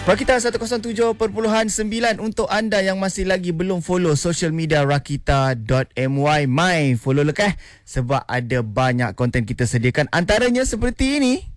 Rakita 107.9 untuk anda yang masih lagi belum follow social media rakita.my. Follow lekas sebab ada banyak konten kita sediakan. Antaranya seperti ini.